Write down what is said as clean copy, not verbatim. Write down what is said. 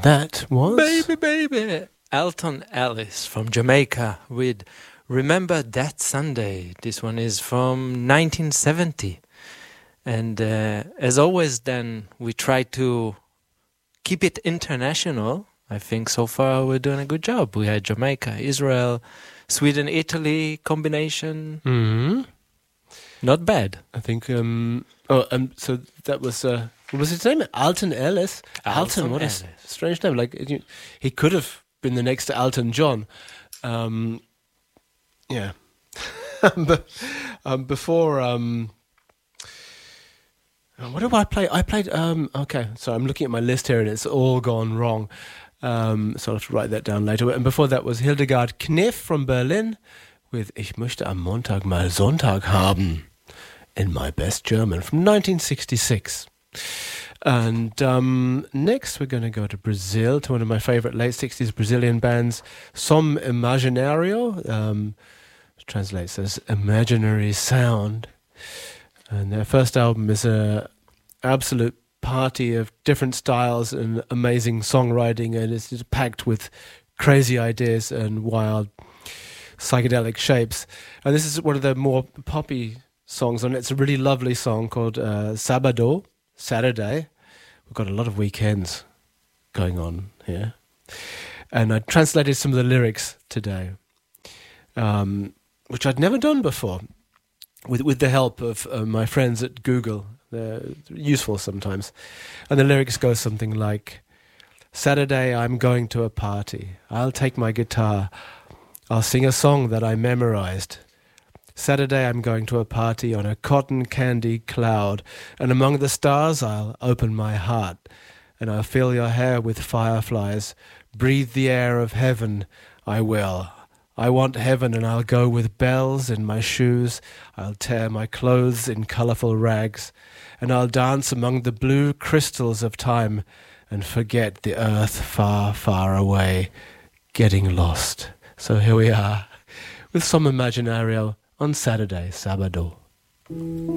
that was... Baby, baby. Alton Ellis from Jamaica with Remember That Sunday. This one is from 1970. And as always, then, we try to keep it international. I think so far we're doing a good job. We had Jamaica, Israel, Sweden, Italy combination. Mm-hmm. Not bad. I think... so that was... what was his name? Alton Ellis? Alton, what Ellis. a strange name. Like, he could have been the next Elton John. Yeah. But, before... what do I play? I played... okay, so I'm looking at my list here and it's all gone wrong. So I'll have to write that down later. And before that was Hildegard Knef from Berlin with Ich möchte am Montag mal Sonntag haben in my best German from 1966. And next we're going to go to Brazil, to one of my favorite late 60s Brazilian bands, Som Imaginario, which translates as Imaginary Sound. And their first album is a absolute party of different styles and amazing songwriting, and it's just packed with crazy ideas and wild psychedelic shapes. And this is one of the more poppy songs, and it's a really lovely song called Sábado, Saturday. We've got a lot of weekends going on here. And I translated some of the lyrics today, which I'd never done before, with the help of my friends at Google. They're useful sometimes. And the lyrics go something like, Saturday I'm going to a party. I'll take my guitar. I'll sing a song that I memorized. Saturday I'm going to a party on a cotton candy cloud, and among the stars I'll open my heart, and I'll fill your hair with fireflies. Breathe the air of heaven, I will. I want heaven, and I'll go with bells in my shoes. I'll tear my clothes in colorful rags, and I'll dance among the blue crystals of time and forget the earth far, far away, getting lost. So here we are with Som Imaginario on Saturday, Sábado.